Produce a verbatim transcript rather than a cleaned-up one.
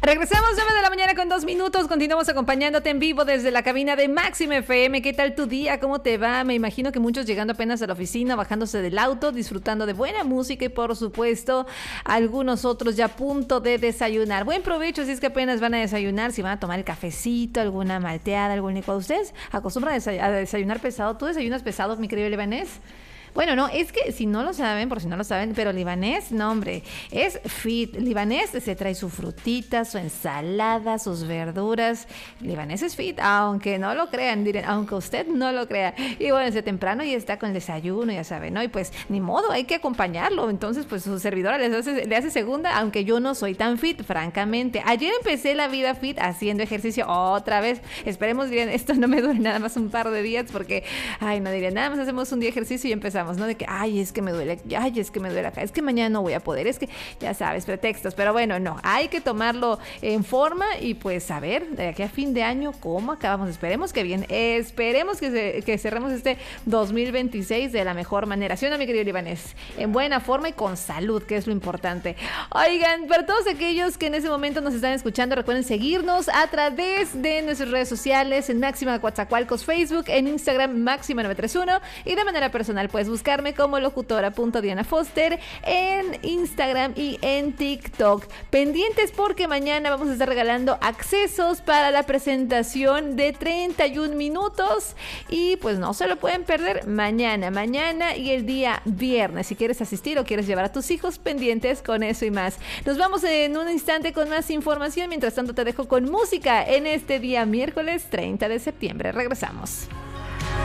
Regresamos nueve de la mañana con dos minutos. Continuamos acompañándote en vivo desde la cabina de Máxima F M. ¿Qué tal tu día? ¿Cómo te va? Me imagino que muchos llegando apenas a la oficina, bajándose del auto, disfrutando de buena música y por supuesto algunos otros ya a punto de desayunar. Buen provecho si es que apenas van a desayunar, si van a tomar el cafecito, alguna malteada, algún licuado. ¿Ustedes acostumbran a desayunar pesado? ¿Tú desayunas pesado, mi querido libanés? Bueno, no, es que si no lo saben, por si no lo saben, pero libanés, no hombre, es fit. Libanés se trae su frutita, su ensalada, sus verduras. Libanés es fit, aunque no lo crean, dirán, aunque usted no lo crea. Y bueno, desde temprano ya está con el desayuno, ya saben, ¿no? Y pues ni modo, hay que acompañarlo. Entonces, pues su servidora le hace, le hace segunda, aunque yo no soy tan fit, francamente. Ayer empecé la vida fit haciendo ejercicio otra vez. Esperemos, dirían, esto no me dure nada más un par de días porque, ay, no dirían, nada más hacemos un día de ejercicio y empezamos. ¿No? De que, ay, es que me duele, ay, es que me duele acá, es que mañana no voy a poder, es que, ya sabes, pretextos, pero bueno, no, hay que tomarlo en forma y pues a ver, de aquí a fin de año, ¿cómo acabamos? Esperemos que bien, esperemos que, se, que cerremos este dos mil veintiséis de la mejor manera, ¿sí o no, mi querido Libanés? En buena forma y con salud, que es lo importante. Oigan, para todos aquellos que en ese momento nos están escuchando, recuerden seguirnos a través de nuestras redes sociales, en Máxima Coatzacoalcos, Facebook, en Instagram, Máxima nueve tres uno, y de manera personal, puedes buscarme como locutora.diana Foster en Instagram y en TikTok. Pendientes porque mañana vamos a estar regalando accesos para la presentación de treinta y un minutos y pues no se lo pueden perder mañana, mañana y el día viernes. Si quieres asistir o quieres llevar a tus hijos, pendientes con eso y más. Nos vamos en un instante con más información. Mientras tanto te dejo con música en este día miércoles treinta de septiembre. Regresamos.